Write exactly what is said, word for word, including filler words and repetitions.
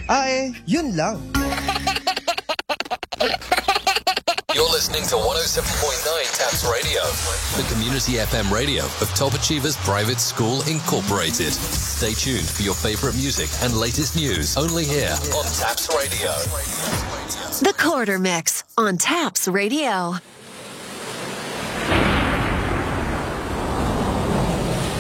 Ah, eh, yun lang. You're listening to one oh seven point nine Taps Radio, the community F M radio of Top Achievers Private School Incorporated. Stay tuned for your favorite music and latest news only here on Taps Radio. The Quarter Mix on Taps Radio.